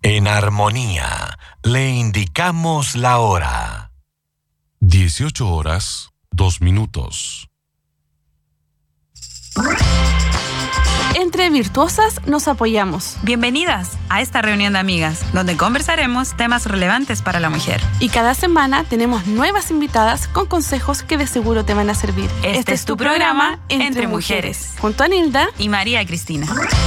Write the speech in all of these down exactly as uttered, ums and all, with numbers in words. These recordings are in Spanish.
En armonía, le indicamos la hora. dieciocho horas, dos minutos. Entre virtuosas nos apoyamos. Bienvenidas a esta reunión de amigas, donde conversaremos temas relevantes para la mujer. Y cada semana tenemos nuevas invitadas con consejos que de seguro te van a servir. Este, este es tu programa Entre, Entre Mujeres. Mujeres. Junto a Nilda y María Cristina.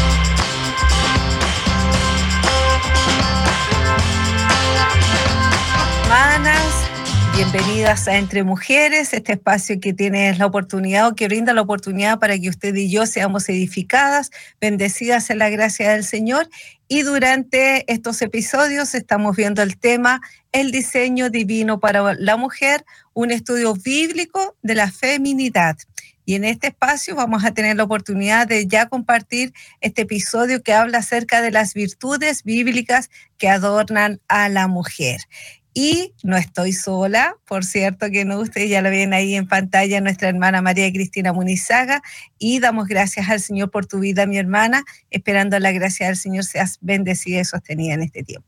Hermanas, bienvenidas a Entre Mujeres, este espacio que tiene la oportunidad o que brinda la oportunidad para que usted y yo seamos edificadas, bendecidas en la gracia del Señor. Y durante estos episodios estamos viendo el tema El diseño divino para la mujer, un estudio bíblico de la feminidad. Y en este espacio vamos a tener la oportunidad de ya compartir este episodio que habla acerca de las virtudes bíblicas que adornan a la mujer. Y no estoy sola, por cierto que no, ustedes ya lo ven ahí en pantalla, nuestra hermana María Cristina Munizaga, y damos gracias al Señor por tu vida, mi hermana, esperando la gracia del Señor seas bendecida y sostenida en este tiempo.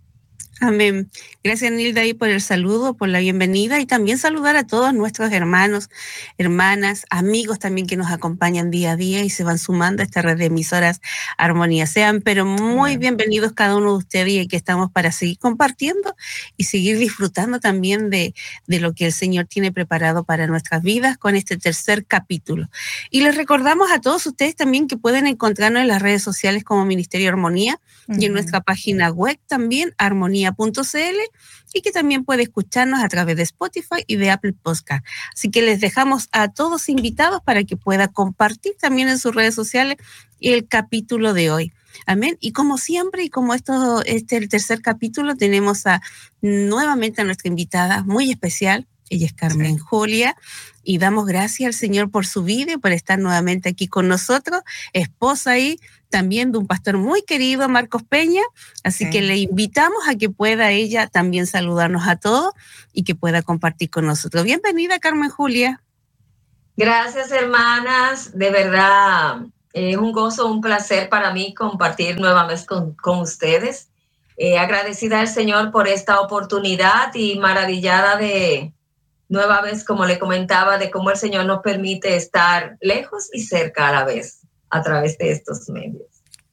Amén. Gracias, Nilda, ahí por el saludo, por la bienvenida y también saludar a todos nuestros hermanos, hermanas, amigos también que nos acompañan día a día y se van sumando a esta red de emisoras Armonía. Sean pero muy bienvenidos cada uno de ustedes y aquí estamos para seguir compartiendo y seguir disfrutando también de, de lo que el Señor tiene preparado para nuestras vidas con este tercer capítulo. Y les recordamos a todos ustedes también que pueden encontrarnos en las redes sociales como Ministerio Armonía uh-huh. y en nuestra página web también, armonía punto c l, y que también puede escucharnos a través de Spotify y de Apple Podcast. Así que les dejamos a todos invitados para que pueda compartir también en sus redes sociales el capítulo de hoy. Amén. Y como siempre, y como esto, este es el tercer capítulo, tenemos a nuevamente a nuestra invitada muy especial. Ella es Carmen sí. Julia, y damos gracias al Señor por su vida y por estar nuevamente aquí con nosotros, esposa y también de un pastor muy querido, Marcos Peña, así sí. que le invitamos a que pueda ella también saludarnos a todos y que pueda compartir con nosotros. Bienvenida, Carmen Julia. Gracias, hermanas, de verdad es eh, un gozo, un placer para mí compartir nuevamente con, con ustedes. Eh, agradecida al Señor por esta oportunidad y maravillada de nueva vez, como le comentaba, de cómo el Señor nos permite estar lejos y cerca a la vez a través de estos medios.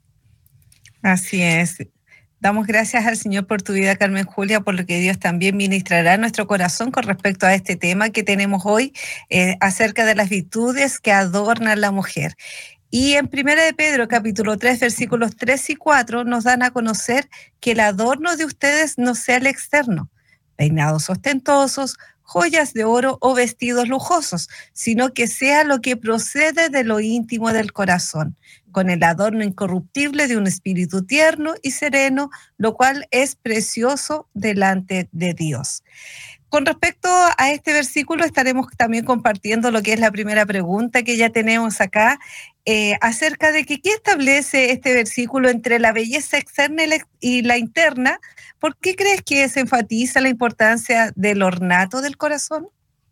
Así es. Damos gracias al Señor por tu vida, Carmen Julia, por lo que Dios también ministrará en nuestro corazón con respecto a este tema que tenemos hoy eh, acerca de las virtudes que adornan la mujer. Y en Primera de Pedro, capítulo tres, versículos tres y cuatro, nos dan a conocer que el adorno de ustedes no sea el externo, peinados ostentosos, joyas de oro o vestidos lujosos, sino que sea lo que procede de lo íntimo del corazón, con el adorno incorruptible de un espíritu tierno y sereno, lo cual es precioso delante de Dios. Con respecto a este versículo, estaremos también compartiendo lo que es la primera pregunta que ya tenemos acá, eh, acerca de que qué establece este versículo entre la belleza externa y la, y la interna. ¿Por qué crees que se enfatiza la importancia del ornato del corazón?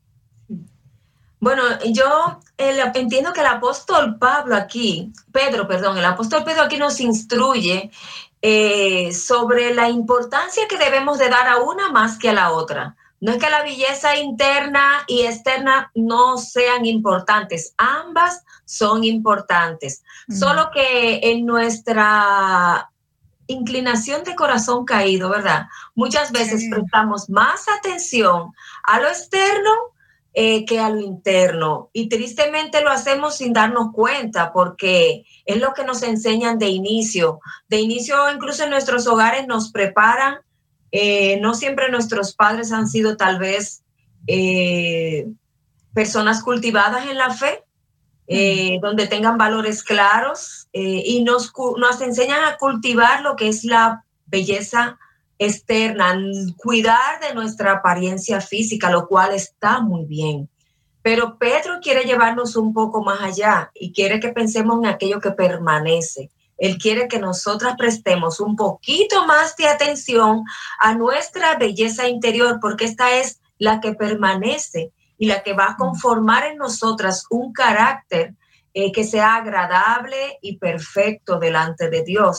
Bueno, yo el, entiendo que el apóstol Pablo aquí, Pedro, perdón, el apóstol Pedro aquí nos instruye eh, sobre la importancia que debemos de dar a una más que a la otra. No es que la belleza interna y externa no sean importantes, ambas son importantes, mm. solo que en nuestra inclinación de corazón caído, ¿verdad? Muchas veces sí. prestamos más atención a lo externo eh, que a lo interno, y tristemente lo hacemos sin darnos cuenta, porque es lo que nos enseñan de inicio. De inicio, incluso en nuestros hogares nos preparan. Eh, no siempre nuestros padres han sido tal vez eh, personas cultivadas en la fe, eh, mm. donde tengan valores claros eh, y nos, nos enseñan a cultivar lo que es la belleza externa, cuidar de nuestra apariencia física, lo cual está muy bien. Pero Pedro quiere llevarnos un poco más allá y quiere que pensemos en aquello que permanece. Él quiere que nosotras prestemos un poquito más de atención a nuestra belleza interior, porque esta es la que permanece y la que va a conformar en nosotras un carácter eh, que sea agradable y perfecto delante de Dios.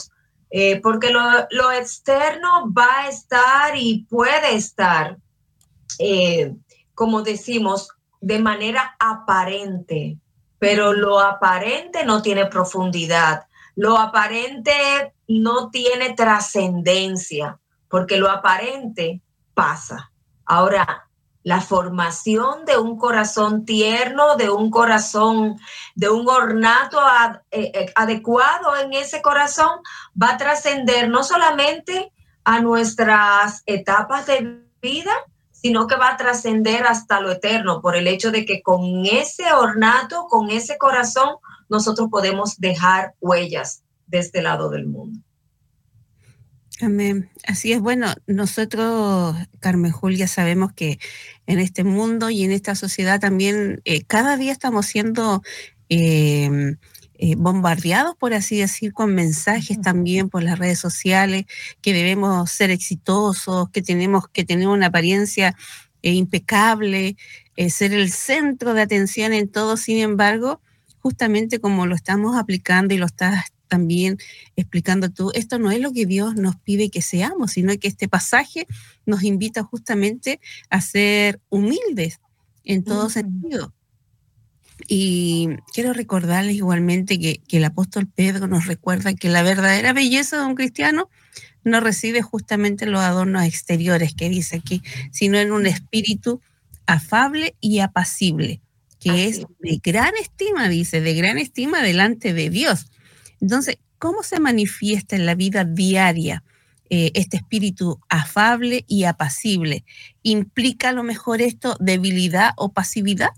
eh, porque lo, lo externo va a estar y puede estar, eh, como decimos, de manera aparente, pero lo aparente no tiene profundidad, lo aparente no tiene trascendencia, porque lo aparente pasa. Ahora, la formación de un corazón tierno, de un corazón, de un ornato ad, eh, adecuado en ese corazón, va a trascender no solamente a nuestras etapas de vida, sino que va a trascender hasta lo eterno, por el hecho de que con ese ornato, con ese corazón, nosotros podemos dejar huellas de este lado del mundo. Amén. Así es. Bueno, nosotros, Carmen Julia, sabemos que en este mundo y en esta sociedad también eh, cada día estamos siendo eh, eh, bombardeados, por así decir, con mensajes también por las redes sociales, que debemos ser exitosos, que tenemos que tener una apariencia eh, impecable, eh, ser el centro de atención en todo. Sin embargo, justamente como lo estamos aplicando y lo estás también explicando tú, esto no es lo que Dios nos pide que seamos, sino que este pasaje nos invita justamente a ser humildes en todo uh-huh. sentido. Y quiero recordarles igualmente que, que el apóstol Pedro nos recuerda que la verdadera belleza de un cristiano no reside justamente en los adornos exteriores que dice aquí, sino en un espíritu afable y apacible, que Así. es de gran estima, dice, de gran estima delante de Dios. Entonces, ¿cómo se manifiesta en la vida diaria eh, este espíritu afable y apacible? ¿Implica a lo mejor esto debilidad o pasividad?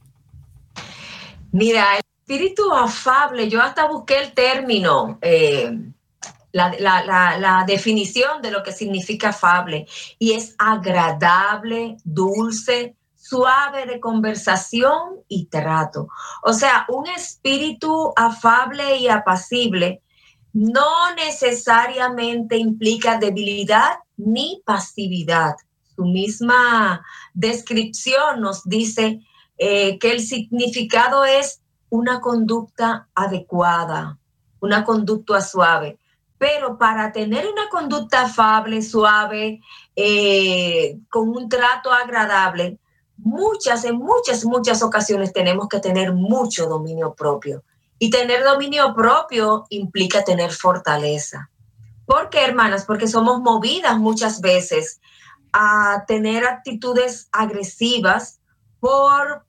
Mira, el espíritu afable, yo hasta busqué el término, eh, la, la, la, la definición de lo que significa afable, y es agradable, dulce, suave de conversación y trato. O sea, un espíritu afable y apacible no necesariamente implica debilidad ni pasividad. Su misma descripción nos dice eh, que el significado es una conducta adecuada, una conducta suave. Pero para tener una conducta afable, suave, eh, con un trato agradable, Muchas, en muchas, muchas ocasiones tenemos que tener mucho dominio propio. Y tener dominio propio implica tener fortaleza. ¿Por qué, hermanas? Porque somos movidas muchas veces a tener actitudes agresivas por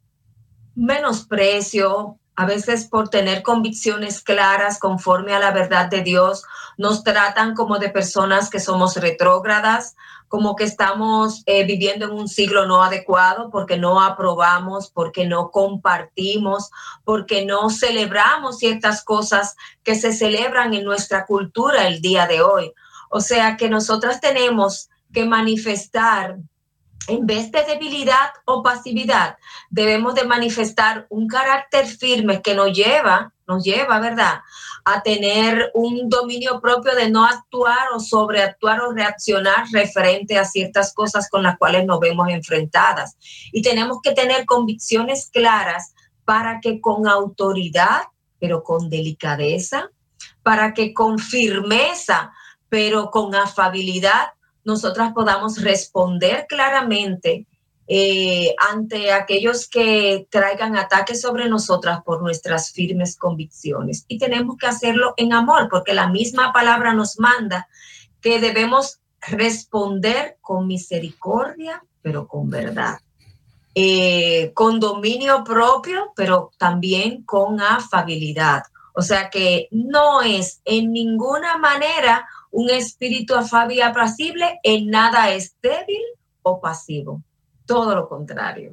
menosprecio, a veces por tener convicciones claras conforme a la verdad de Dios. Nos tratan como de personas que somos retrógradas, como que estamos eh, viviendo en un siglo no adecuado, porque no aprobamos, porque no compartimos, porque no celebramos ciertas cosas que se celebran en nuestra cultura el día de hoy. O sea que nosotras tenemos que manifestar, en vez de debilidad o pasividad, debemos de manifestar un carácter firme que nos lleva, nos lleva, ¿verdad?, a tener un dominio propio de no actuar o sobreactuar o reaccionar referente a ciertas cosas con las cuales nos vemos enfrentadas. Y tenemos que tener convicciones claras para que con autoridad, pero con delicadeza, para que con firmeza, pero con afabilidad, nosotras podamos responder claramente eh, ante aquellos que traigan ataques sobre nosotras por nuestras firmes convicciones. Y tenemos que hacerlo en amor, porque la misma palabra nos manda que debemos responder con misericordia, pero con verdad. Eh, con dominio propio, pero también con afabilidad. O sea que no es en ninguna manera un espíritu afable y apacible, en nada es débil o pasivo. Todo lo contrario.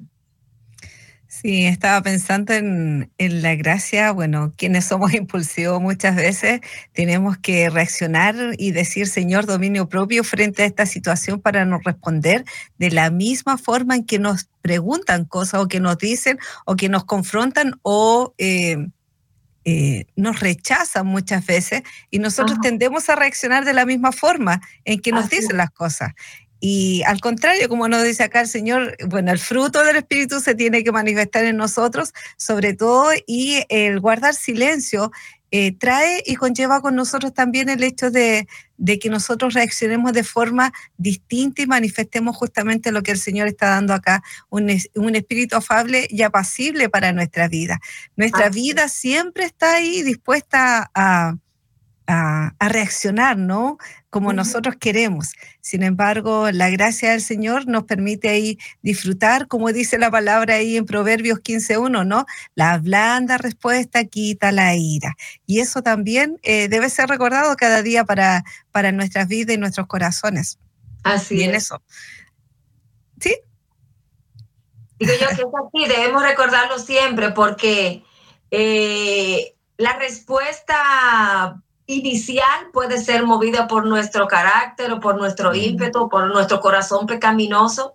Sí, estaba pensando en, en la gracia. Bueno, quienes somos impulsivos muchas veces tenemos que reaccionar y decir, Señor, dominio propio frente a esta situación para no responder de la misma forma en que nos preguntan cosas o que nos dicen o que nos confrontan o eh, eh, nos rechazan muchas veces, y nosotros Ajá. tendemos a reaccionar de la misma forma en que nos Así. dicen las cosas. Y al contrario, como nos dice acá el Señor, bueno, el fruto del Espíritu se tiene que manifestar en nosotros, sobre todo, y el guardar silencio eh, trae y conlleva con nosotros también el hecho de, de que nosotros reaccionemos de forma distinta y manifestemos justamente lo que el Señor está dando acá, un, un espíritu afable y apacible para nuestra vida. Nuestra ah. vida siempre está ahí dispuesta a, a, a reaccionar, ¿no? Como uh-huh. nosotros queremos. Sin embargo, la gracia del Señor nos permite ahí disfrutar, como dice la palabra ahí en Proverbios quince uno, ¿no? La blanda respuesta quita la ira. Y eso también eh, debe ser recordado cada día para, para nuestras vidas y nuestros corazones. Así y es. En eso. ¿Sí? Digo yo que es así, debemos recordarlo siempre porque eh, la respuesta inicial puede ser movida por nuestro carácter o por nuestro mm. ímpetu, por nuestro corazón pecaminoso,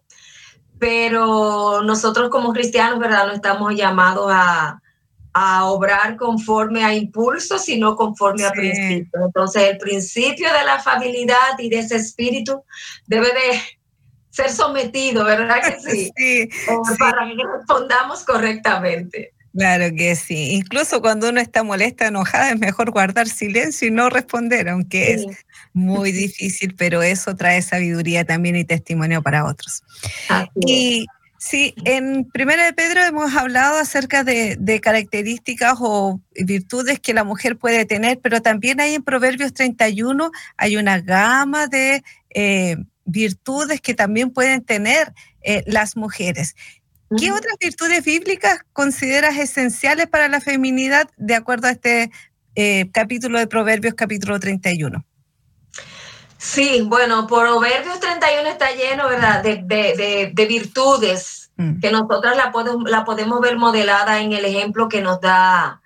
pero nosotros como cristianos, ¿verdad?, no estamos llamados a, a obrar conforme a impulsos, sino conforme sí. a principios. Entonces, el principio de la afabilidad y de ese espíritu debe de ser sometido, ¿verdad que sí? sí, eh, sí. Para que respondamos correctamente. Claro que sí. Incluso cuando uno está molesta, enojada, es mejor guardar silencio y no responder, aunque sí. es muy difícil, pero eso trae sabiduría también y testimonio para otros. Así y sí, en Primera de Pedro hemos hablado acerca de, de características o virtudes que la mujer puede tener, pero también hay en Proverbios treinta y uno, hay una gama de eh, virtudes que también pueden tener eh, las mujeres. ¿Qué uh-huh. otras virtudes bíblicas consideras esenciales para la feminidad de acuerdo a este eh, capítulo de Proverbios, capítulo treinta y uno? Sí, bueno, Proverbios treinta y uno está lleno, ¿verdad?, de, de, de, de virtudes mm. que nosotras la podemos, la podemos ver modelada en el ejemplo que nos da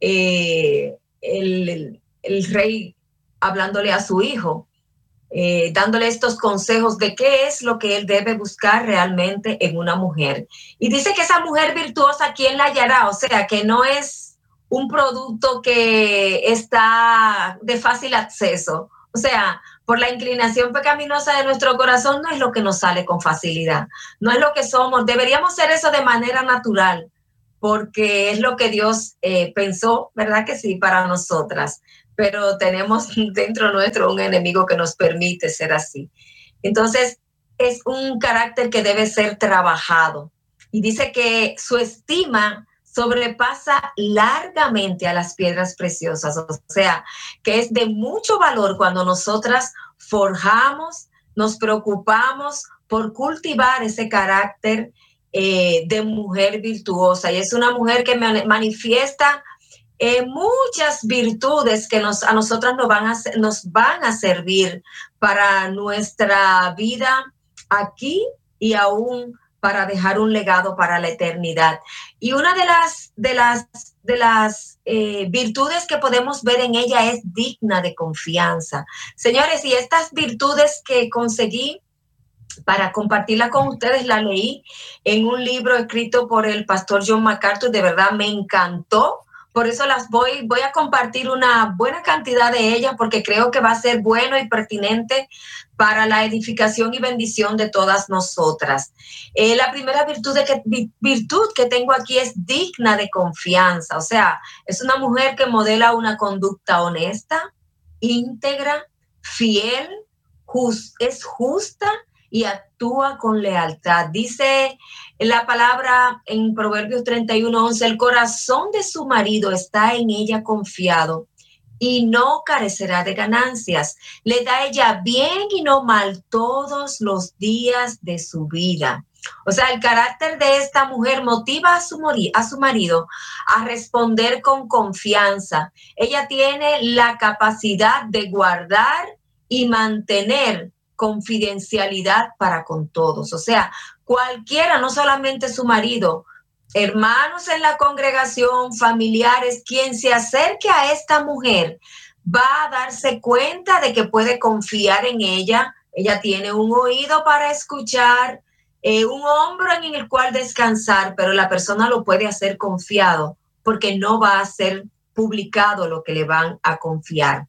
eh, el, el, el rey hablándole a su hijo. Eh, dándole estos consejos de qué es lo que él debe buscar realmente en una mujer. Y dice que esa mujer virtuosa, ¿quién la hallará? O sea, que no es un producto que está de fácil acceso. O sea, por la inclinación pecaminosa de nuestro corazón no es lo que nos sale con facilidad. No es lo que somos. Deberíamos ser eso de manera natural, porque es lo que Dios eh, pensó, ¿verdad que sí?, para nosotras. Pero tenemos dentro nuestro un enemigo que nos permite ser así. Entonces, es un carácter que debe ser trabajado. Y dice que su estima sobrepasa largamente a las piedras preciosas. O sea, que es de mucho valor cuando nosotras forjamos, nos preocupamos por cultivar ese carácter eh, de mujer virtuosa. Y es una mujer que manifiesta Eh, muchas virtudes que nos, a nosotras nos van a, nos van a servir para nuestra vida aquí y aún para dejar un legado para la eternidad. Y una de las, de las, de las eh, virtudes que podemos ver en ella es digna de confianza. Señores, y estas virtudes que conseguí para compartirla con ustedes, la leí en un libro escrito por el pastor John MacArthur. De verdad me encantó. Por eso las voy, voy a compartir una buena cantidad de ellas porque creo que va a ser bueno y pertinente para la edificación y bendición de todas nosotras. Eh, la primera virtud, de que, virtud que tengo aquí es digna de confianza. O sea, es una mujer que modela una conducta honesta, íntegra, fiel, just, es justa y actúa con lealtad. Dice la palabra en Proverbios treinta y uno, once, el corazón de su marido está en ella confiado y no carecerá de ganancias. Le da ella bien y no mal todos los días de su vida. O sea, el carácter de esta mujer motiva a su, mori- a su marido a responder con confianza. Ella tiene la capacidad de guardar y mantener confidencialidad para con todos. O sea, cualquiera, no solamente su marido, hermanos en la congregación, familiares, quien se acerque a esta mujer va a darse cuenta de que puede confiar en ella. Ella tiene un oído para escuchar, eh, un hombro en el cual descansar, pero la persona lo puede hacer confiado porque no va a ser publicado lo que le van a confiar.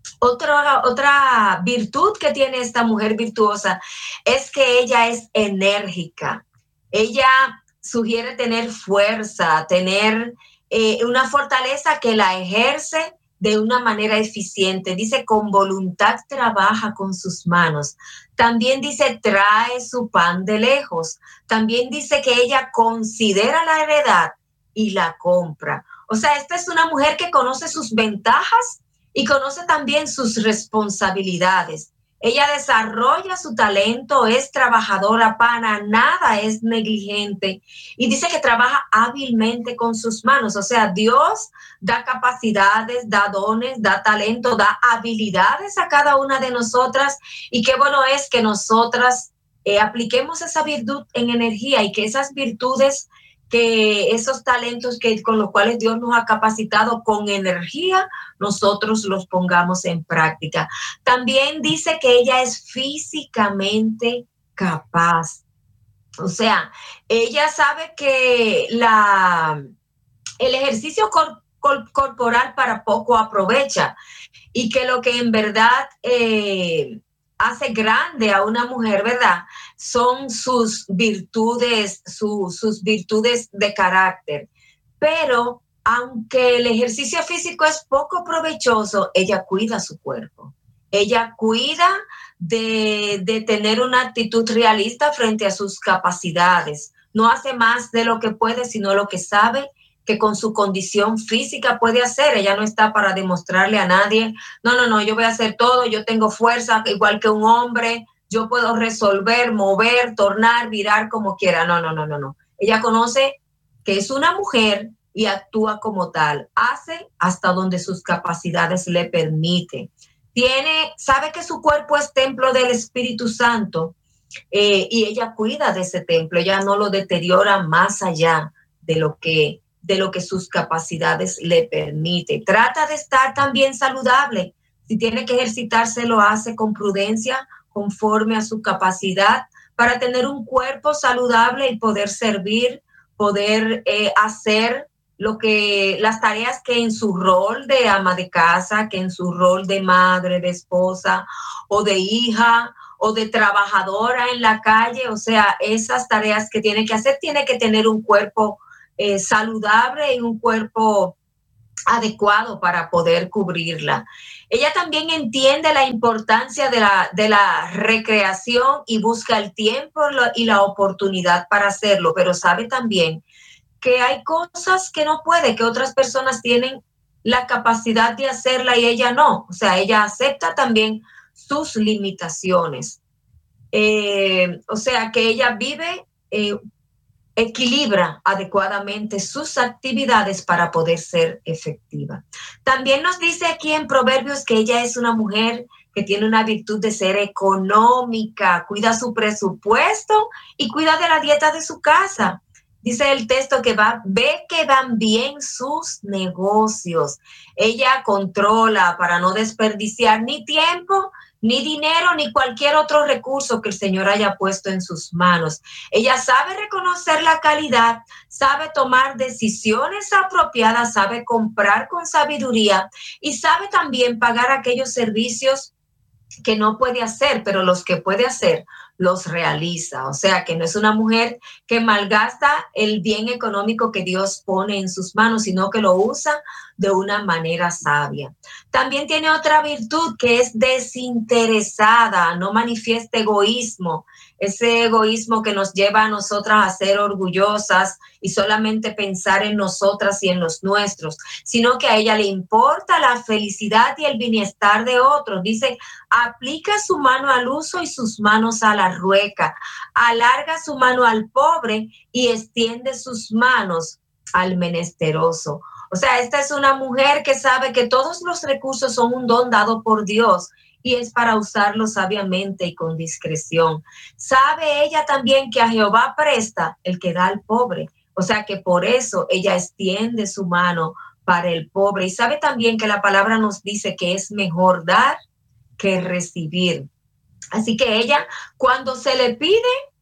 Otra, otra virtud que tiene esta mujer virtuosa es que ella es enérgica. Ella sugiere tener fuerza, tener eh, una fortaleza que la ejerce de una manera eficiente. Dice, con voluntad trabaja con sus manos. También dice, trae su pan de lejos. También dice que ella considera la heredad y la compra. O sea, esta es una mujer que conoce sus ventajas y conoce también sus responsabilidades. Ella desarrolla su talento, es trabajadora, para nada es negligente y dice que trabaja hábilmente con sus manos. O sea, Dios da capacidades, da dones, da talento, da habilidades a cada una de nosotras y qué bueno es que nosotras eh, apliquemos esa virtud en energía y que esas virtudes, que esos talentos que, con los cuales Dios nos ha capacitado con energía, nosotros los pongamos en práctica. También dice que ella es físicamente capaz. O sea, ella sabe que la, el ejercicio cor, cor, corporal para poco aprovecha y que lo que en verdad eh, hace grande a una mujer, ¿verdad?, son sus virtudes, su, sus virtudes de carácter. Pero aunque el ejercicio físico es poco provechoso, ella cuida su cuerpo. Ella cuida de, de tener una actitud realista frente a sus capacidades. No hace más de lo que puede, sino lo que sabe que con su condición física puede hacer. Ella no está para demostrarle a nadie, no, no, no, yo voy a hacer todo, yo tengo fuerza igual que un hombre, yo puedo resolver, mover, tornar, virar como quiera. No, no, no, no, no. Ella conoce que es una mujer y actúa como tal. Hace hasta donde sus capacidades le permiten. Tiene, sabe que su cuerpo es templo del Espíritu Santo eh, y ella cuida de ese templo. Ella no lo deteriora más allá de lo que, de lo que sus capacidades le permiten. Trata de estar también saludable. Si tiene que ejercitarse, lo hace con prudencia, conforme a su capacidad, para tener un cuerpo saludable y poder servir, poder eh, hacer lo que, las tareas que en su rol de ama de casa, que en su rol de madre, de esposa o de hija o de trabajadora en la calle, o sea, esas tareas que tiene que hacer, tiene que tener un cuerpo eh, saludable y un cuerpo adecuado para poder cubrirla. Ella también entiende la importancia de la, de la recreación y busca el tiempo y la oportunidad para hacerlo, pero sabe también que hay cosas que no puede, que otras personas tienen la capacidad de hacerla y ella no. O sea, ella acepta también sus limitaciones. Eh, o sea, que ella vive, eh, equilibra adecuadamente sus actividades para poder ser efectiva. También nos dice aquí en Proverbios que ella es una mujer que tiene una virtud de ser económica, cuida su presupuesto y cuida de la dieta de su casa. Dice el texto que va, ve que van bien sus negocios. Ella controla para no desperdiciar ni tiempo, ni dinero, ni cualquier otro recurso que el Señor haya puesto en sus manos. Ella sabe reconocer la calidad, sabe tomar decisiones apropiadas, sabe comprar con sabiduría y sabe también pagar aquellos servicios que no puede hacer, pero los que puede hacer los realiza. O sea, que no es una mujer que malgasta el bien económico que Dios pone en sus manos, sino que lo usa de una manera sabia. También tiene otra virtud que es desinteresada, no manifiesta egoísmo, ese egoísmo que nos lleva a nosotras a ser orgullosas y solamente pensar en nosotras y en los nuestros, sino que a ella le importa la felicidad y el bienestar de otros. Dice, aplica su mano al uso y sus manos a la rueca, alarga su mano al pobre y extiende sus manos al menesteroso. O sea, esta es una mujer que sabe que todos los recursos son un don dado por Dios y es para usarlos sabiamente y con discreción. Sabe ella también que a Jehová presta el que da al pobre. O sea que por eso ella extiende su mano para el pobre. Y sabe también que la palabra nos dice que es mejor dar que recibir. Así que ella, cuando se le pide,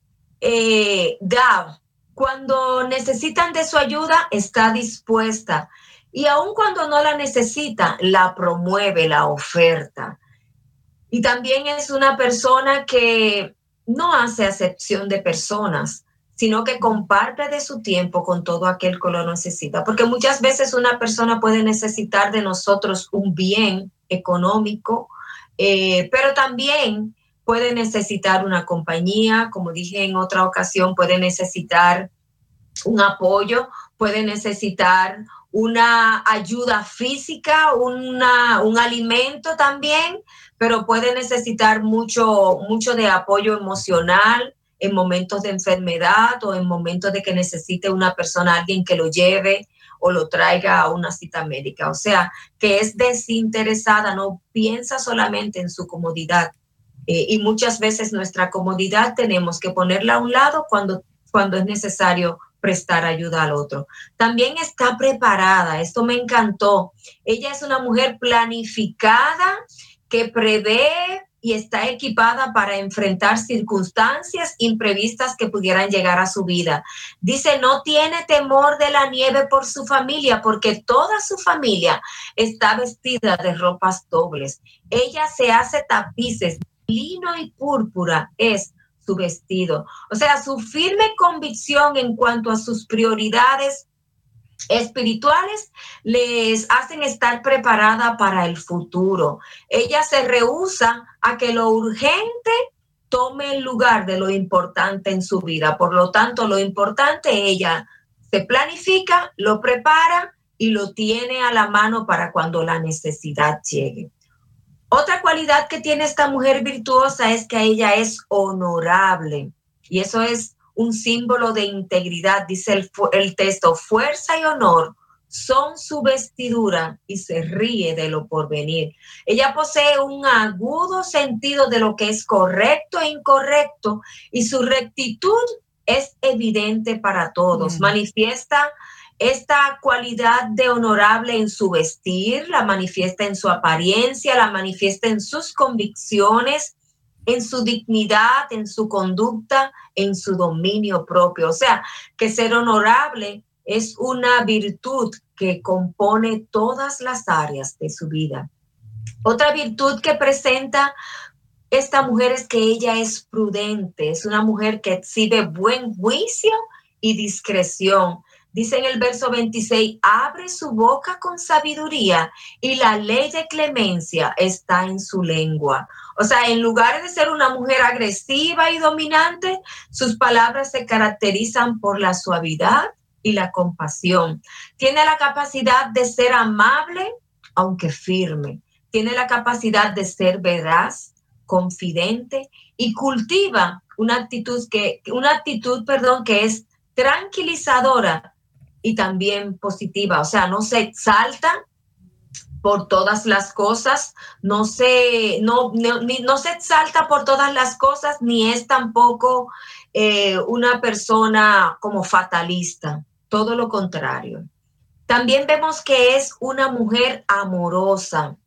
eh, da. Cuando necesitan de su ayuda, está dispuesta. Y aun cuando no la necesita, la promueve, la oferta. Y también es una persona que no hace acepción de personas. sino que comparte de su tiempo con todo aquel que lo necesita. Porque muchas veces una persona puede necesitar de nosotros un bien económico, eh, pero también puede necesitar una compañía, como dije en otra ocasión, puede necesitar un apoyo, puede necesitar una ayuda física, una, un alimento también, pero puede necesitar mucho, mucho de apoyo emocional en momentos de enfermedad o en momentos de que necesite una persona, alguien que lo lleve o lo traiga a una cita médica. O sea, que es desinteresada, no piensa solamente en su comodidad. Eh, y muchas veces nuestra comodidad tenemos que ponerla a un lado cuando, cuando es necesario prestar ayuda al otro. También está preparada, esto me encantó. Ella es una mujer planificada que prevé y está equipada para enfrentar circunstancias imprevistas que pudieran llegar a su vida. Dice, no tiene temor de la nieve por su familia, porque toda su familia está vestida de ropas dobles. Ella se hace tapices, lino y púrpura es su vestido. O sea, su firme convicción en cuanto a sus prioridades espirituales les hacen estar preparada para el futuro. Ella se rehúsa a que lo urgente tome el lugar de lo importante en su vida. Por lo tanto, lo importante, ella se planifica, lo prepara y lo tiene a la mano para cuando la necesidad llegue. Otra cualidad que tiene esta mujer virtuosa es que ella es honorable, y eso es un símbolo de integridad. Dice el, el texto, fuerza y honor son su vestidura y se ríe de lo porvenir. Ella posee un agudo sentido de lo que es correcto e incorrecto, y su rectitud es evidente para todos. Mm. Manifiesta esta cualidad de honorable en su vestir, la manifiesta en su apariencia, la manifiesta en sus convicciones, en su dignidad, en su conducta, en su dominio propio. O sea, que ser honorable es una virtud que compone todas las áreas de su vida. Otra virtud que presenta esta mujer es que ella es prudente, es una mujer que exhibe buen juicio y discreción. Dice en el verso veintiséis, abre su boca con sabiduría y la ley de clemencia está en su lengua. O sea, en lugar de ser una mujer agresiva y dominante, sus palabras se caracterizan por la suavidad y la compasión. Tiene la capacidad de ser amable, aunque firme. Tiene la capacidad de ser veraz, confidente, y cultiva una actitud que, una actitud, perdón, que es tranquilizadora y también positiva. O sea, no se exalta por todas las cosas, no se, no, no, ni, no se exalta por todas las cosas, ni es tampoco eh, una persona como fatalista, todo lo contrario. También vemos que es una mujer amorosa.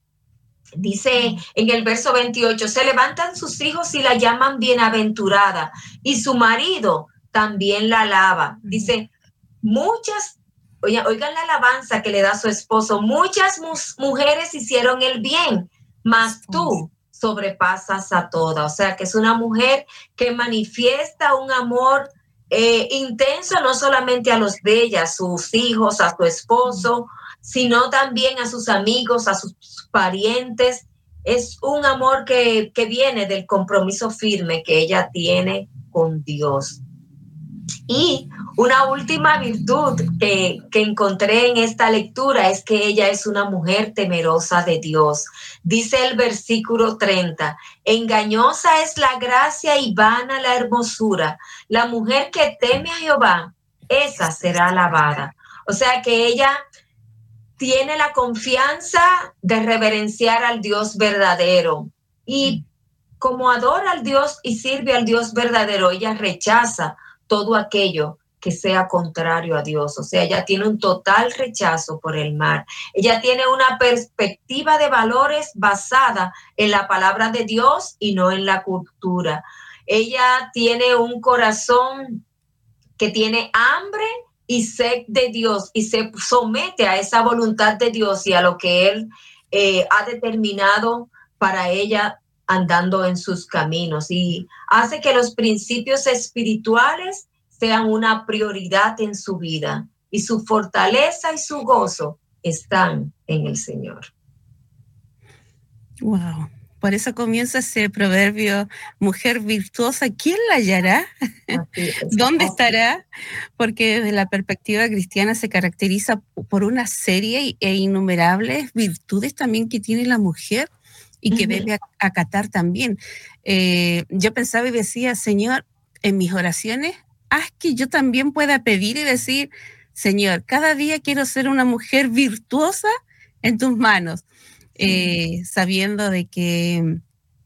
Dice en el verso veintiocho, se levantan sus hijos y la llaman bienaventurada, y su marido también la alaba. Dice, muchas, oigan, oigan la alabanza que le da su esposo, muchas mu- mujeres hicieron el bien, mas tú sobrepasas a todas. O sea, que es una mujer que manifiesta un amor eh, intenso, no solamente a los de ella, a sus hijos, a su esposo, sino también a sus amigos, a sus parientes. Es un amor que, que viene del compromiso firme que ella tiene con Dios. Y una última virtud que, que encontré en esta lectura es que ella es una mujer temerosa de Dios. Dice el versículo treinta, engañosa es la gracia y vana la hermosura. La mujer que teme a Jehová, esa será alabada. O sea que ella tiene la confianza de reverenciar al Dios verdadero. Y como adora al Dios y sirve al Dios verdadero, ella rechaza todo aquello que sea contrario a Dios. O sea, ella tiene un total rechazo por el mal. Ella tiene una perspectiva de valores basada en la palabra de Dios y no en la cultura. Ella tiene un corazón que tiene hambre y sed de Dios y se somete a esa voluntad de Dios y a lo que Él eh, ha determinado para ella andando en sus caminos, y hace que los principios espirituales sean una prioridad en su vida, y su fortaleza y su gozo están en el Señor. Wow. Por eso comienza ese proverbio, mujer virtuosa, ¿quién la hallará? ¿Dónde estará? Porque desde la perspectiva cristiana se caracteriza por una serie e innumerables virtudes también que tiene la mujer y que uh-huh. debe acatar también. Eh, yo pensaba y decía, Señor, en mis oraciones, haz que yo también pueda pedir y decir, Señor, cada día quiero ser una mujer virtuosa en tus manos. Eh, sabiendo de que,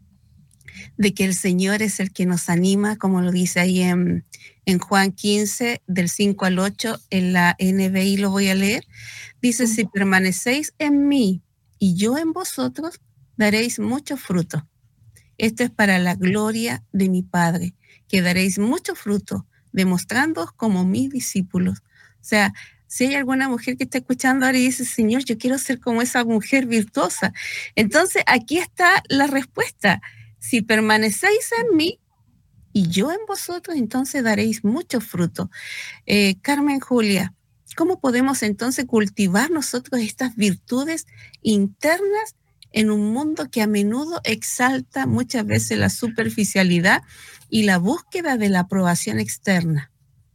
de que el Señor es el que nos anima, como lo dice ahí en, en Juan quince, del cinco al ocho, en la N B I lo voy a leer, dice, si permanecéis en mí y yo en vosotros, daréis mucho fruto. Esto es para la gloria de mi Padre, que daréis mucho fruto, demostrándoos como mis discípulos. O sea, si hay alguna mujer que está escuchando ahora y dice, Señor, yo quiero ser como esa mujer virtuosa. Entonces, aquí está la respuesta. Si permanecéis en mí y yo en vosotros, entonces daréis mucho fruto. Eh, Carmen Julia, ¿cómo podemos entonces cultivar nosotros estas virtudes internas en un mundo que a menudo exalta muchas veces la superficialidad y la búsqueda de la aprobación externa?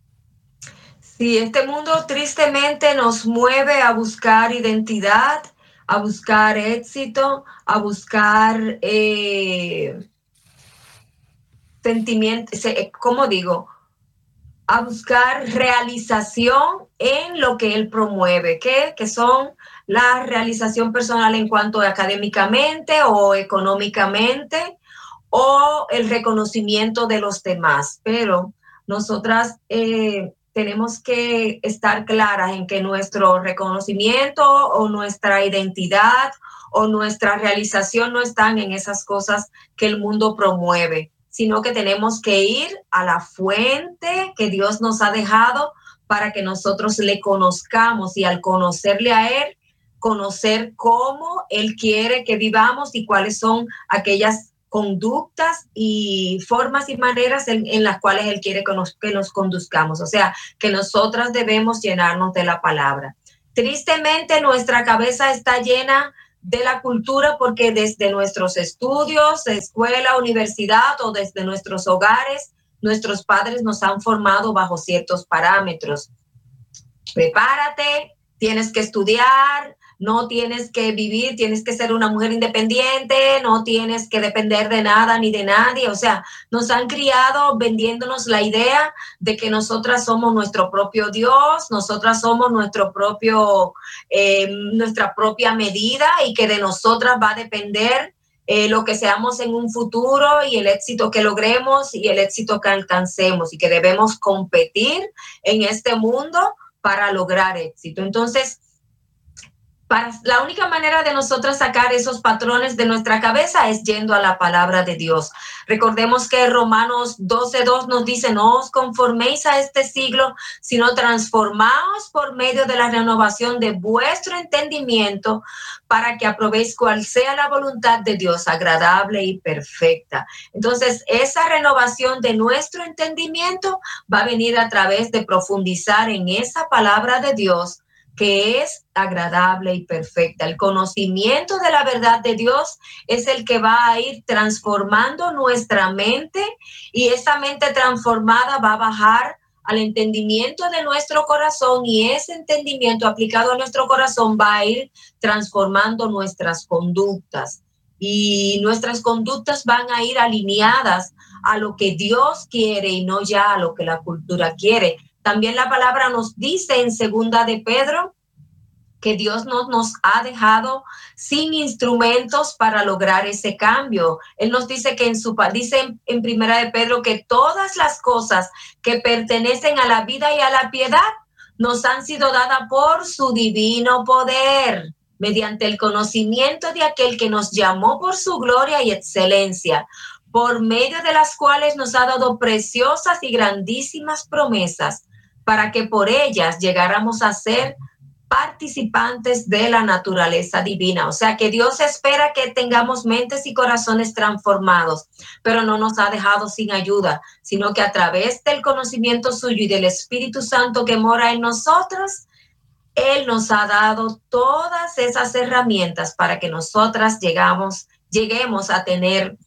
Sí, este mundo tristemente nos mueve a buscar identidad, a buscar éxito, a buscar eh, sentimientos, ¿cómo digo? A buscar realización en lo que él promueve, ¿qué? Que son la realización personal en cuanto a académicamente o económicamente o el reconocimiento de los demás. Pero nosotras eh, tenemos que estar claras en que nuestro reconocimiento o nuestra identidad o nuestra realización no están en esas cosas que el mundo promueve, sino que tenemos que ir a la fuente que Dios nos ha dejado para que nosotros le conozcamos y al conocerle a Él, conocer cómo Él quiere que vivamos y cuáles son aquellas conductas y formas y maneras en, en las cuales Él quiere que nos, que nos conduzcamos. O sea, que nosotras debemos llenarnos de la palabra. Tristemente, nuestra cabeza está llena de la cultura porque desde nuestros estudios, escuela, universidad o desde nuestros hogares, nuestros padres nos han formado bajo ciertos parámetros. Prepárate, tienes que estudiar, no tienes que vivir, tienes que ser una mujer independiente, no tienes que depender de nada ni de nadie. O sea, nos han criado vendiéndonos la idea de que nosotras somos nuestro propio Dios, nosotras somos nuestro propio, eh, nuestra propia medida y que de nosotras va a depender eh, lo que seamos en un futuro y el éxito que logremos y el éxito que alcancemos y que debemos competir en este mundo para lograr éxito. Entonces, Para, la única manera de nosotros sacar esos patrones de nuestra cabeza es yendo a la palabra de Dios. Recordemos que Romanos doce dos nos dice, no os conforméis a este siglo, sino transformaos por medio de la renovación de vuestro entendimiento para que aprobéis cuál sea la voluntad de Dios, agradable y perfecta. Entonces, esa renovación de nuestro entendimiento va a venir a través de profundizar en esa palabra de Dios, que es agradable y perfecta. El conocimiento de la verdad de Dios es el que va a ir transformando nuestra mente y esa mente transformada va a bajar al entendimiento de nuestro corazón y ese entendimiento aplicado a nuestro corazón va a ir transformando nuestras conductas y nuestras conductas van a ir alineadas a lo que Dios quiere y no ya a lo que la cultura quiere. También la palabra nos dice en segunda de Pedro que Dios no nos ha dejado sin instrumentos para lograr ese cambio. Él nos dice que en su dice en primera de Pedro que todas las cosas que pertenecen a la vida y a la piedad nos han sido dadas por su divino poder, mediante el conocimiento de aquel que nos llamó por su gloria y excelencia, por medio de las cuales nos ha dado preciosas y grandísimas promesas, para que por ellas llegáramos a ser participantes de la naturaleza divina. O sea que Dios espera que tengamos mentes y corazones transformados, pero no nos ha dejado sin ayuda, sino que a través del conocimiento suyo y del Espíritu Santo que mora en nosotros, Él nos ha dado todas esas herramientas para que nosotras llegamos, lleguemos a tener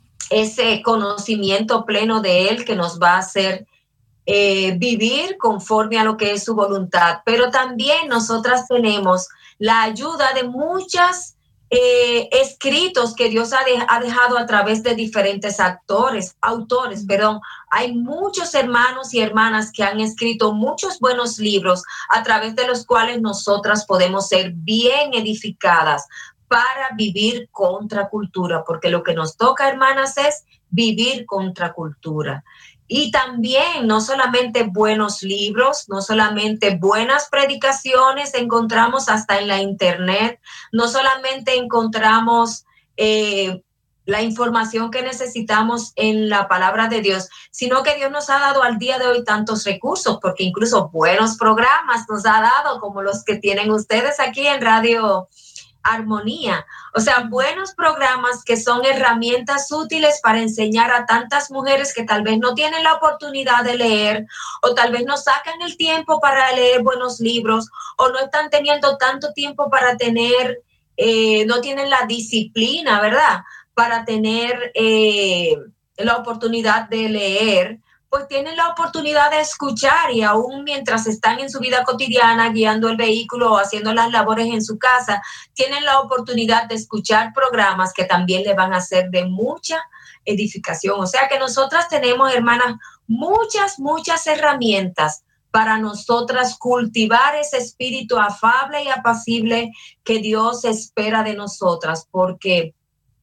ese conocimiento pleno de Él que nos va a hacer Eh, vivir conforme a lo que es su voluntad. Pero también nosotras tenemos la ayuda de muchos eh, escritos que Dios ha, de, ha dejado a través de diferentes actores, autores, perdón. Hay muchos hermanos y hermanas que han escrito muchos buenos libros a través de los cuales nosotras podemos ser bien edificadas para vivir contra cultura, porque lo que nos toca, hermanas, es vivir contra cultura. Y también no solamente buenos libros, no solamente buenas predicaciones encontramos hasta en la internet, no solamente encontramos eh, la información que necesitamos en la palabra de Dios, sino que Dios nos ha dado al día de hoy tantos recursos, porque incluso buenos programas nos ha dado, como los que tienen ustedes aquí en Radio Armonía. O sea, buenos programas que son herramientas útiles para enseñar a tantas mujeres que tal vez no tienen la oportunidad de leer, o tal vez no sacan el tiempo para leer buenos libros, o no están teniendo tanto tiempo para tener, eh, no tienen la disciplina, ¿verdad? Para tener eh, la oportunidad de leer. Pues tienen la oportunidad de escuchar, y aún mientras están en su vida cotidiana, guiando el vehículo o haciendo las labores en su casa, tienen la oportunidad de escuchar programas que también le van a ser de mucha edificación. O sea que nosotras tenemos, hermanas, muchas, muchas herramientas para nosotras cultivar ese espíritu afable y apacible que Dios espera de nosotras, porque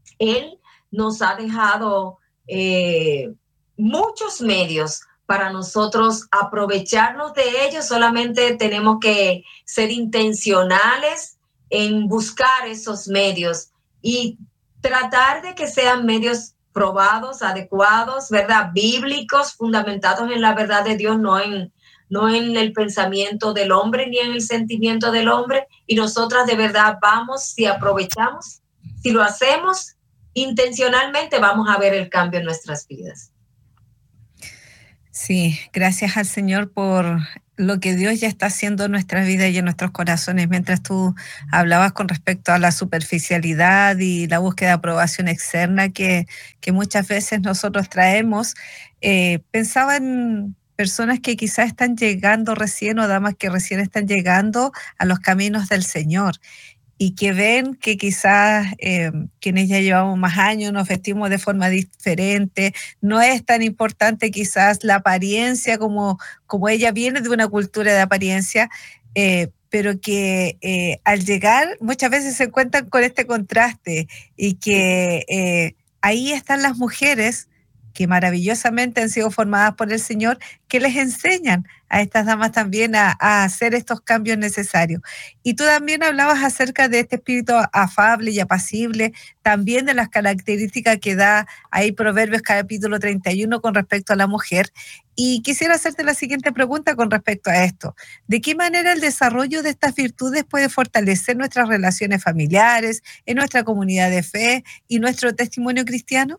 Él nos ha dejado Eh, muchos medios para nosotros aprovecharnos de ellos. Solamente tenemos que ser intencionales en buscar esos medios y tratar de que sean medios probados, adecuados, ¿verdad? Bíblicos, fundamentados en la verdad de Dios, no en, no en el pensamiento del hombre ni en el sentimiento del hombre. Y nosotras de verdad vamos, si aprovechamos, si lo hacemos intencionalmente, vamos a ver el cambio en nuestras vidas. Sí, gracias al Señor por lo que Dios ya está haciendo en nuestra vida y en nuestros corazones. Mientras tú hablabas con respecto a la superficialidad y la búsqueda de aprobación externa que, que muchas veces nosotros traemos, eh, pensaba en personas que quizás están llegando recién, o damas que recién están llegando a los caminos del Señor, y que ven que quizás eh, quienes ya llevamos más años nos vestimos de forma diferente, no es tan importante quizás la apariencia, como, como ella viene de una cultura de apariencia, eh, pero que eh, al llegar muchas veces se encuentran con este contraste, y que eh, ahí están las mujeres que maravillosamente han sido formadas por el Señor, que les enseñan a estas damas también a, a hacer estos cambios necesarios. Y tú también hablabas acerca de este espíritu afable y apacible, también de las características que da ahí Proverbios capítulo treinta y uno con respecto a la mujer. Y quisiera hacerte la siguiente pregunta con respecto a esto. ¿De qué manera el desarrollo de estas virtudes puede fortalecer nuestras relaciones familiares, en nuestra comunidad de fe y nuestro testimonio cristiano?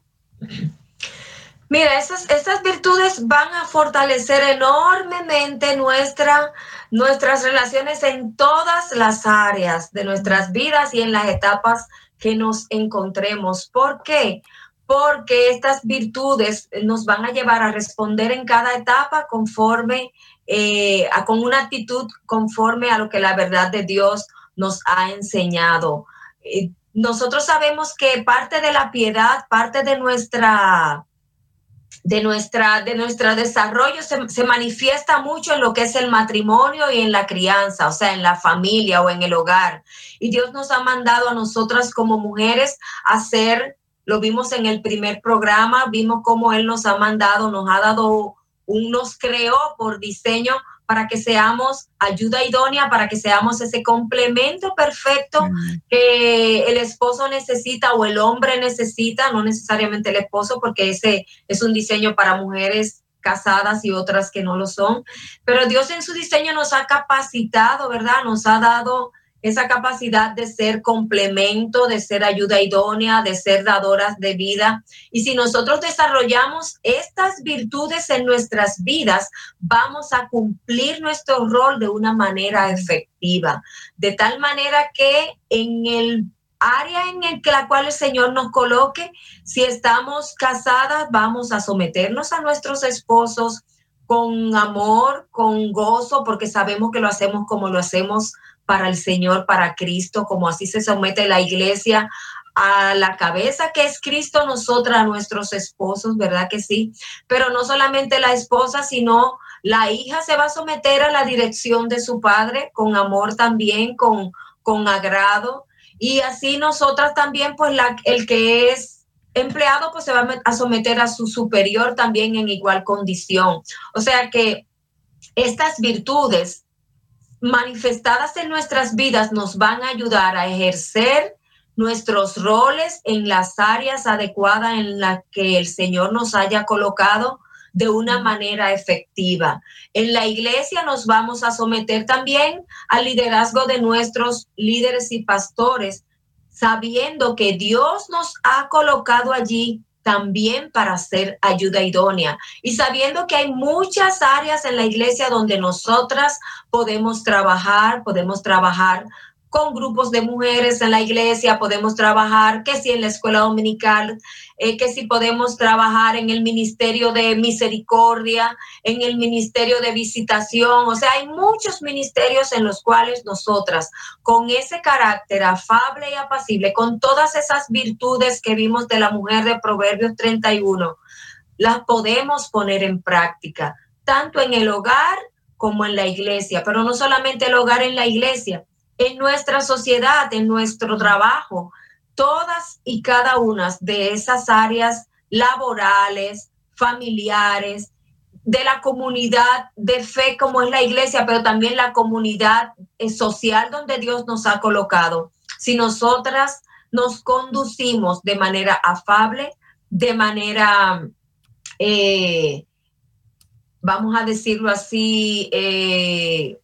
Mira, esas, esas virtudes van a fortalecer enormemente nuestra, nuestras relaciones en todas las áreas de nuestras vidas y en las etapas que nos encontremos. ¿Por qué? Porque estas virtudes nos van a llevar a responder en cada etapa conforme, eh, a, con una actitud conforme a lo que la verdad de Dios nos ha enseñado. Eh, nosotros sabemos que parte de la piedad, parte de nuestra... de nuestra de nuestro desarrollo se, se manifiesta mucho en lo que es el matrimonio y en la crianza, o sea, en la familia o en el hogar. Y Dios nos ha mandado a nosotras como mujeres a hacer, lo vimos en el primer programa, vimos cómo Él nos ha mandado, nos ha dado, un, nos creó por diseño para que seamos ayuda idónea, para que seamos ese complemento perfecto que el esposo necesita o el hombre necesita, no necesariamente el esposo, porque ese es un diseño para mujeres casadas y otras que no lo son. Pero Dios en su diseño nos ha capacitado, ¿verdad? Nos ha dado esa capacidad de ser complemento, de ser ayuda idónea, de ser dadoras de vida. Y si nosotros desarrollamos estas virtudes en nuestras vidas, vamos a cumplir nuestro rol de una manera efectiva. De tal manera que en el área en el que la cual el Señor nos coloque, si estamos casadas, vamos a someternos a nuestros esposos con amor, con gozo, porque sabemos que lo hacemos como lo hacemos para el Señor, para Cristo, como así se somete la iglesia a la cabeza que es Cristo, nosotras a nuestros esposos, ¿verdad que sí? Pero no solamente la esposa, sino la hija se va a someter a la dirección de su padre con amor también, con, con agrado. Y así nosotras también, pues la, el que es empleado, pues se va a someter a su superior también en igual condición. O sea que estas virtudes manifestadas en nuestras vidas nos van a ayudar a ejercer nuestros roles en las áreas adecuadas en las que el Señor nos haya colocado de una manera efectiva. En la iglesia nos vamos a someter también al liderazgo de nuestros líderes y pastores, sabiendo que Dios nos ha colocado allí también para ser ayuda idónea y sabiendo que hay muchas áreas en la iglesia donde nosotras podemos trabajar, podemos trabajar con grupos de mujeres en la iglesia, podemos trabajar, que si en la escuela dominical, eh, que si podemos trabajar en el ministerio de misericordia, en el ministerio de visitación. O sea, hay muchos ministerios en los cuales nosotras, con ese carácter afable y apacible, con todas esas virtudes que vimos de la mujer de Proverbios treinta y uno, las podemos poner en práctica, tanto en el hogar como en la iglesia, pero no solamente el hogar en la iglesia, en nuestra sociedad, en nuestro trabajo, todas y cada una de esas áreas laborales, familiares, de la comunidad de fe como es la iglesia, pero también la comunidad social donde Dios nos ha colocado. Si nosotras nos conducimos de manera afable, de manera, eh, vamos a decirlo así, eh,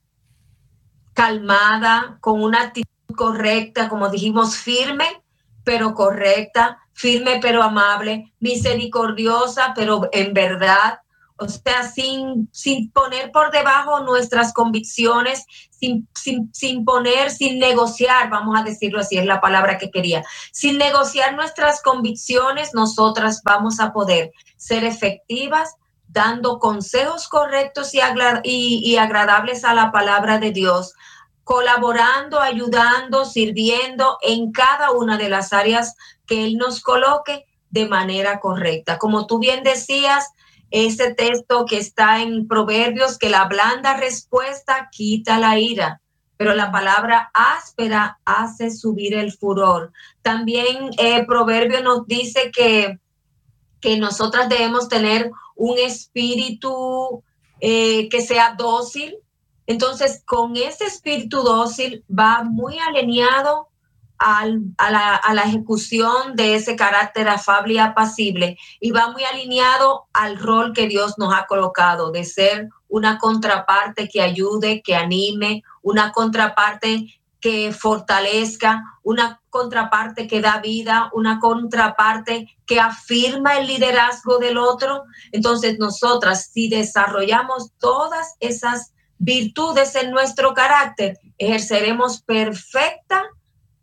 calmada, con una actitud correcta, como dijimos, firme, pero correcta, firme, pero amable, misericordiosa, pero en verdad, o sea, sin, sin poner por debajo nuestras convicciones, sin, sin, sin poner, sin negociar, vamos a decirlo así, es la palabra que quería, sin negociar nuestras convicciones, nosotras vamos a poder ser efectivas, dando consejos correctos y, agra- y, y agradables a la palabra de Dios, colaborando, ayudando, sirviendo en cada una de las áreas que Él nos coloque de manera correcta. Como tú bien decías, ese texto que está en Proverbios, que la blanda respuesta quita la ira, pero la palabra áspera hace subir el furor. También eh, Proverbio nos dice que, que nosotras debemos tener un espíritu eh, que sea dócil. Entonces, con ese espíritu dócil va muy alineado al, a, la, a la ejecución de ese carácter afable y apacible, y va muy alineado al rol que Dios nos ha colocado, de ser una contraparte que ayude, que anime, una contraparte que fortalezca, una contraparte que da vida, una contraparte que afirma el liderazgo del otro. Entonces, nosotras, si desarrollamos todas esas virtudes en nuestro carácter, ejerceremos perfectamente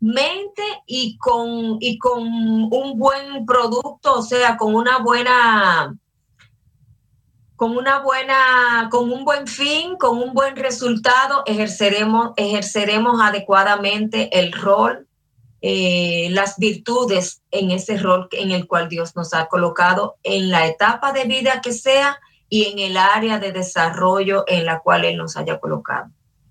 y con, y con un buen producto, o sea, con una buena... con una buena, con un buen fin, con un buen resultado, ejerceremos, ejerceremos adecuadamente el rol, eh, las virtudes en ese rol en el cual Dios nos ha colocado en la etapa de vida que sea y en el área de desarrollo en la cual Él nos haya colocado.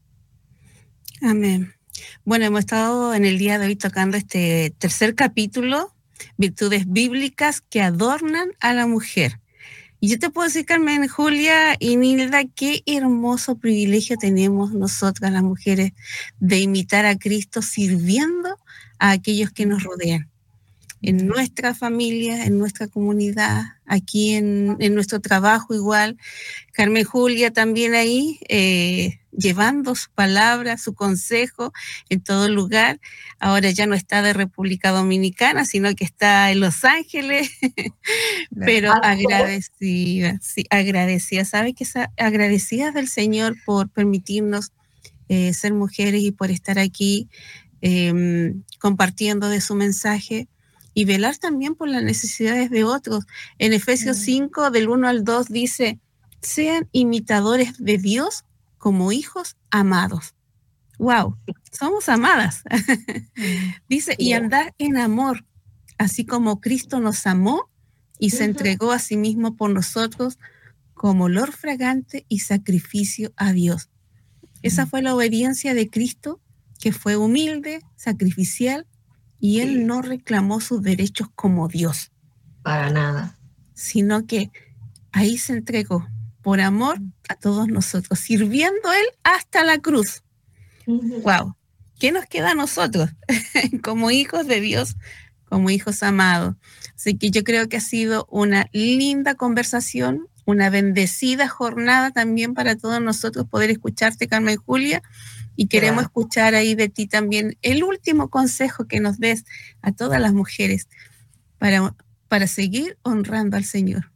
Amén. Bueno, hemos estado en el día de hoy tocando este tercer capítulo, virtudes bíblicas que adornan a la mujer. Y yo te puedo decir, Carmen, Julia y Nilda, qué hermoso privilegio tenemos nosotras las mujeres de imitar a Cristo sirviendo a aquellos que nos rodean. en nuestra familia, en nuestra comunidad, aquí en, en nuestro trabajo igual. Carmen Julia también ahí, eh, llevando su palabra, su consejo en todo lugar. Ahora ya no está de República Dominicana, sino que está en Los Ángeles, pero agradecida, sí, agradecida. ¿Sabe que agradecida del Señor por permitirnos eh, ser mujeres y por estar aquí eh, compartiendo de su mensaje? Y velar también por las necesidades de otros. En Efesios cinco, del uno al dos, dice, sean imitadores de Dios como hijos amados. ¡Wow! Somos amadas. Dice, y andar en amor, así como Cristo nos amó y se entregó a sí mismo por nosotros como olor fragante y sacrificio a Dios. Esa fue la obediencia de Cristo, que fue humilde, sacrificial, y Él sí. no reclamó sus derechos como Dios. Para nada. Sino que ahí se entregó por amor a todos nosotros, sirviendo Él hasta la cruz. Uh-huh. ¡Wow! ¿Qué nos queda a nosotros como hijos de Dios, como hijos amados? Así que yo creo que ha sido una linda conversación, una bendecida jornada también para todos nosotros poder escucharte, Carmen Julia. Y queremos Gracias. escuchar ahí de ti también el último consejo que nos des a todas las mujeres para, para seguir honrando al Señor.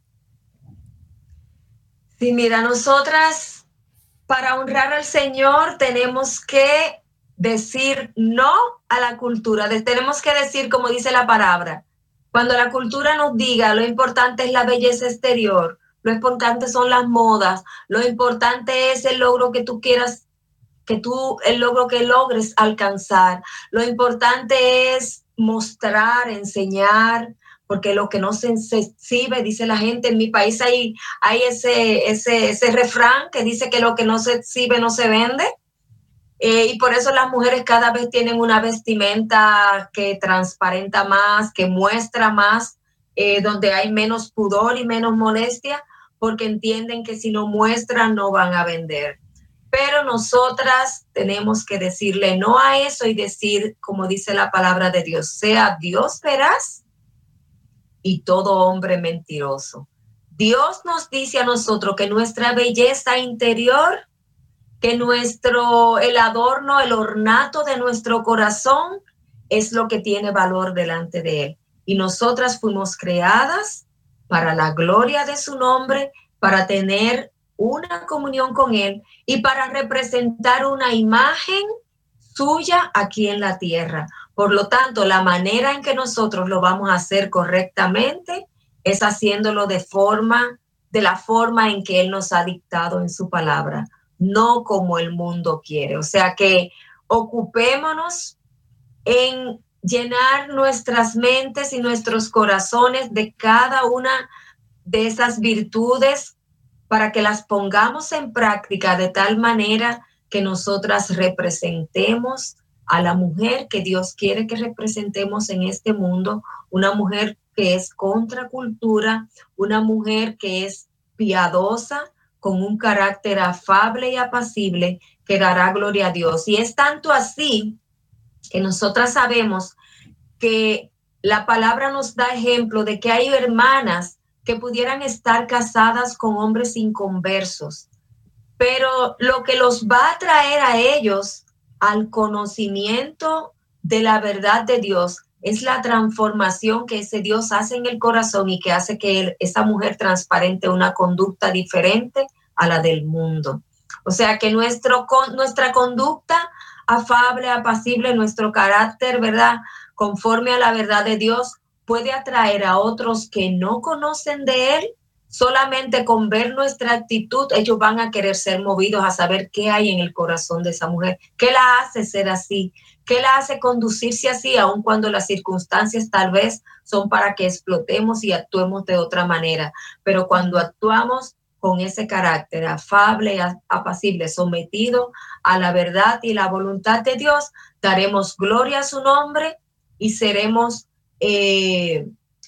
Sí, mira, nosotras para honrar al Señor tenemos que decir no a la cultura. Tenemos que decir, como dice la palabra, cuando la cultura nos diga lo importante es la belleza exterior, lo importante son las modas, lo importante es el logro que tú quieras que tú, el logro que logres alcanzar. Lo importante es mostrar, enseñar, porque lo que no se exhibe, dice la gente, en mi país hay, hay ese, ese, ese refrán que dice que lo que no se exhibe no se vende. Eh, y por eso las mujeres cada vez tienen una vestimenta que transparenta más, que muestra más, eh, donde hay menos pudor y menos molestia, porque entienden que si no muestran no van a vender. Pero nosotras tenemos que decirle no a eso y decir, como dice la palabra de Dios, sea Dios veraz y todo hombre mentiroso. Dios nos dice a nosotros que nuestra belleza interior, que nuestro, el adorno, el ornato de nuestro corazón es lo que tiene valor delante de Él. Y nosotras fuimos creadas para la gloria de su nombre, para tener una comunión con Él y para representar una imagen suya aquí en la tierra. Por lo tanto, la manera en que nosotros lo vamos a hacer correctamente es haciéndolo de forma, de la forma en que Él nos ha dictado en su palabra, no como el mundo quiere. O sea que ocupémonos en llenar nuestras mentes y nuestros corazones de cada una de esas virtudes para que las pongamos en práctica de tal manera que nosotras representemos a la mujer que Dios quiere que representemos en este mundo, una mujer que es contracultura, una mujer que es piadosa, con un carácter afable y apacible, que dará gloria a Dios. Y es tanto así que nosotras sabemos que la palabra nos da ejemplo de que hay hermanas que pudieran estar casadas con hombres inconversos, pero lo que los va a traer a ellos al conocimiento de la verdad de Dios es la transformación que ese Dios hace en el corazón y que hace que él, esa mujer transparente una conducta diferente a la del mundo. O sea que nuestro, nuestra conducta afable, apacible, nuestro carácter, ¿verdad?, conforme a la verdad de Dios, puede atraer a otros que no conocen de Él. Solamente con ver nuestra actitud, ellos van a querer ser movidos a saber qué hay en el corazón de esa mujer, qué la hace ser así, qué la hace conducirse así, aun cuando las circunstancias tal vez son para que explotemos y actuemos de otra manera. Pero cuando actuamos con ese carácter afable, apacible, sometido a la verdad y la voluntad de Dios, daremos gloria a su nombre y seremos eh,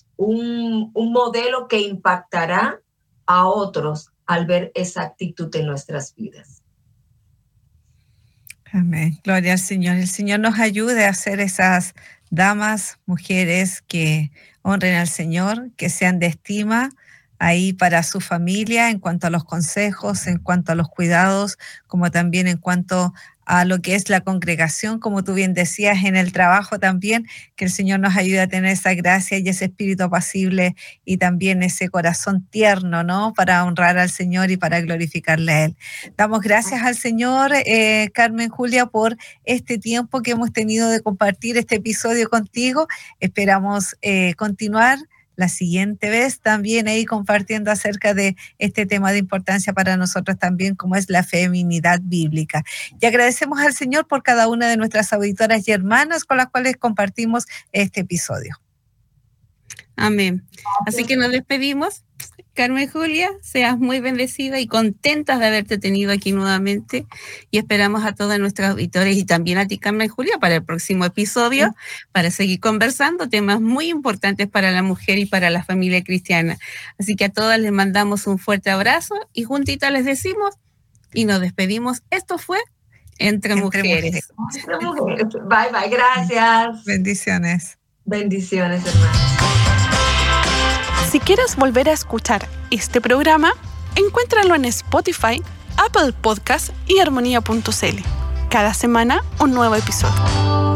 un, un modelo que impactará a otros al ver esa actitud en nuestras vidas. Amén. Gloria al Señor. El Señor nos ayude a hacer esas damas, mujeres que honren al Señor, que sean de estima ahí para su familia en cuanto a los consejos, en cuanto a los cuidados, como también en cuanto a lo que es la congregación, como tú bien decías, en el trabajo también, que el Señor nos ayude a tener esa gracia y ese espíritu apacible y también ese corazón tierno, ¿no? Para honrar al Señor y para glorificarle a Él. Damos gracias al Señor, eh, Carmen Julia, por este tiempo que hemos tenido de compartir este episodio contigo. Esperamos eh, continuar la siguiente vez también ahí compartiendo acerca de este tema de importancia para nosotros también, como es la feminidad bíblica. Y agradecemos al Señor por cada una de nuestras auditoras y hermanas con las cuales compartimos este episodio. Amén. Así que nos despedimos. Carmen Julia, seas muy bendecida y contentas de haberte tenido aquí nuevamente, y esperamos a todos nuestros auditores y también a ti, Carmen Julia, para el próximo episodio, sí, para seguir conversando temas muy importantes para la mujer y para la familia cristiana. Así que a todas les mandamos un fuerte abrazo y juntitas les decimos y nos despedimos. Esto fue Entre, Entre Mujeres. mujeres. Bye, bye, gracias. Bendiciones. Bendiciones, hermanos. Si quieres volver a escuchar este programa, encuéntralo en Spotify, Apple Podcast y armonía punto c l. Cada semana un nuevo episodio.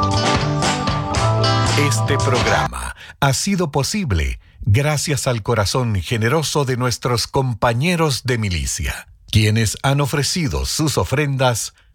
Este programa ha sido posible gracias al corazón generoso de nuestros compañeros de milicia, quienes han ofrecido sus ofrendas